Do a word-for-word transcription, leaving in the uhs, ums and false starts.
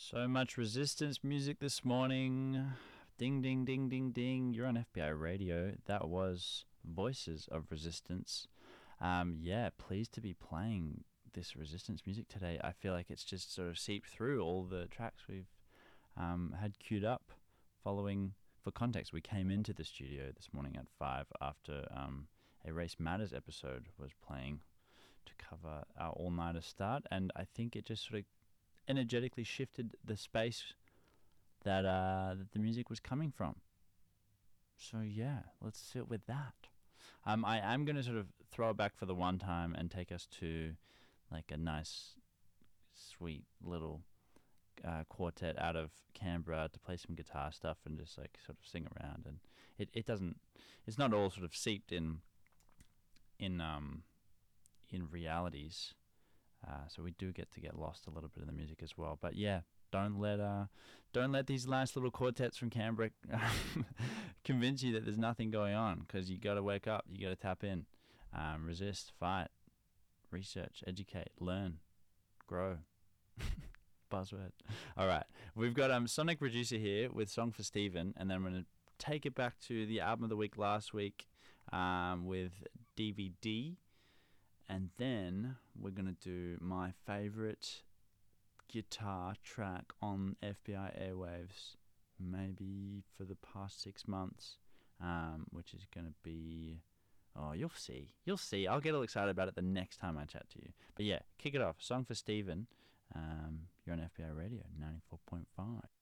So much resistance music this morning. Ding, ding, ding, ding, ding. You're on F B I Radio. That was Voices of Resistance. Um, yeah, pleased to be playing this resistance music today. I feel like it's just sort of seeped through all the tracks we've um, had queued up. Following, for context, we came into the studio this morning at five after um, a Race Matters episode was playing to cover our all-nighter start, and I think it just sort of energetically shifted the space that uh, that the music was coming from. So yeah, let's sit with that. Um, I am going to sort of throw it back for the one time and take us to like a nice, sweet little uh, quartet out of Canberra to play some guitar stuff and just like sort of sing around. And it, it doesn't, it's not all sort of seeped in in um in realities. Uh, so we do get to get lost a little bit in the music as well. But yeah, don't let uh, don't let these nice little quartets from Canberra convince you that there's nothing going on, because you got to wake up, you got to tap in, um, resist, fight, research, educate, learn, grow. Buzzword. All right, we've got um Sonic Producer here with Song for Stephen, and then I'm going to take it back to the album of the week last week um, with D V D. And then we're going to do my favourite guitar track on F B I airwaves, maybe for the past six months, um, which is going to be... Oh, you'll see. You'll see. I'll get all excited about it the next time I chat to you. But yeah, kick it off. Song for Stephen. Um, you're on F B I Radio, ninety-four point five.